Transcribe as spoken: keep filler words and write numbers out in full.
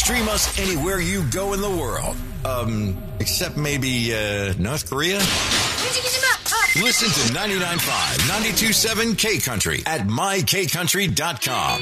Stream us anywhere you go in the world. Um, except maybe uh, North Korea? Listen to ninety-nine point five, ninety-two point seven K Country at my k country dot com.